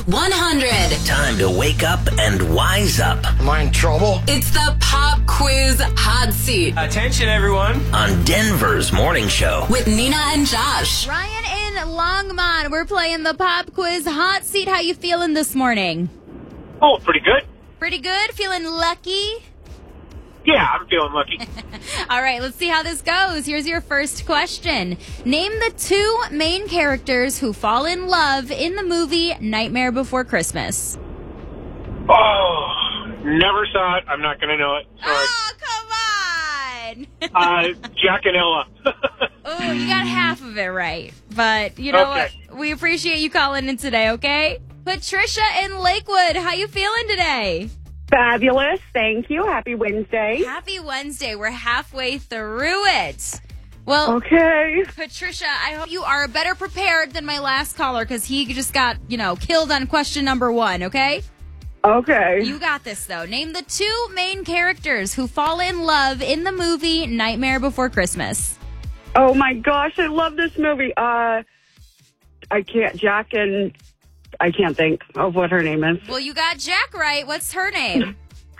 100. Time to wake up and wise up Am I in trouble? It's the Pop Quiz Hot Seat Attention, everyone. on Denver's morning show. with Nina and Josh. Ryan in Longmont, we're playing the Pop Quiz Hot Seat. How you feeling this morning? Oh, pretty good. Pretty good? Feeling lucky? Yeah, I'm feeling lucky. All right, let's see how this goes. Here's your first question. Name the two main characters who fall in love in the movie Nightmare Before Christmas. Oh, never saw it. I'm not going to know it. Sorry. Oh, come on! Jack and Ella. Oh, you got half of it right. But you know Okay. what? We appreciate you calling in today, okay? Patricia in Lakewood, how you feeling today? Fabulous. Thank you. Happy Wednesday. Happy Wednesday. We're halfway through it. Well, Okay. Patricia, I hope you are better prepared than my last caller because he just got, killed on question number 1, okay? Okay. You got this, though. Name the two main characters who fall in love in the movie Nightmare Before Christmas. Oh my gosh, I love this movie. I can't think of what her name is. Well, you got Jack right. What's her name?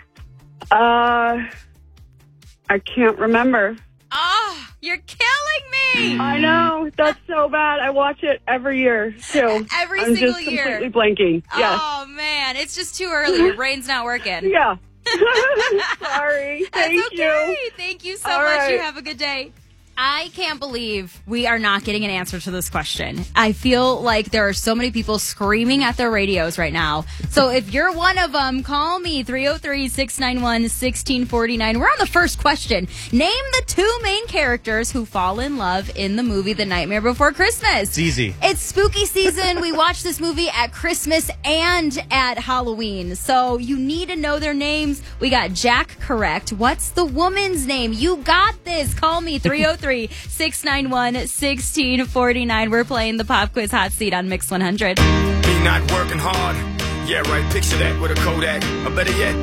I can't remember. Oh, you're killing me. I know. That's so bad. I watch it every year, too. Every I'm single just year. completely blanking. Yes. Oh, man. It's just too early. Your brain's not working. Yeah. Sorry. That's Thank okay. you. Thank you so All much. right. You have a good day. I can't believe we are not getting an answer to this question. I feel like there are so many people screaming at their radios right now. So if you're one of them, call me, 303-691-1649. We're on the first question. Name the two main characters who fall in love in the movie The Nightmare Before Christmas. It's easy. It's spooky season. We watch this movie at Christmas and at Halloween. So you need to know their names. We got Jack correct. What's the woman's name? You got this. Call me, 303-691-1649. We're playing the Pop Quiz Hot Seat on Mix 100. Me not working hard. Yeah, right. Picture that with a Kodak. Or better yet,